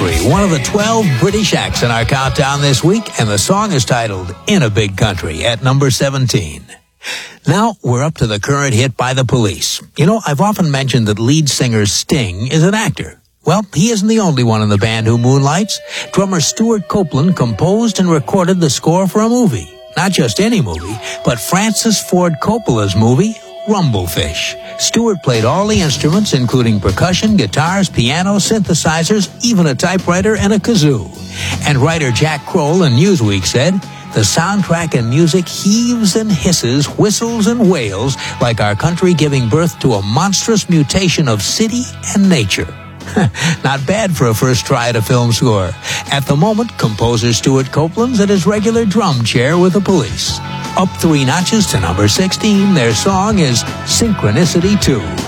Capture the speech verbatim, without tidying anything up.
Country, one of the twelve British acts in our countdown this week, and the song is titled In a Big Country at number seventeen. Now, we're up to the current hit by The Police. You know, I've often mentioned that lead singer Sting is an actor. Well, he isn't the only one in the band who moonlights. Drummer Stuart Copeland composed and recorded the score for a movie. Not just any movie, but Francis Ford Coppola's movie, Rumblefish. Stuart played all the instruments, including percussion, guitars, piano, synthesizers, even a typewriter and a kazoo. And writer Jack Kroll in Newsweek said, "The soundtrack and music heaves and hisses, whistles and wails like our country giving birth to a monstrous mutation of city and nature." Not bad for a first try at a film score. At the moment, composer Stuart Copeland's at his regular drum chair with The Police. Up three notches to number sixteen, their song is Synchronicity two.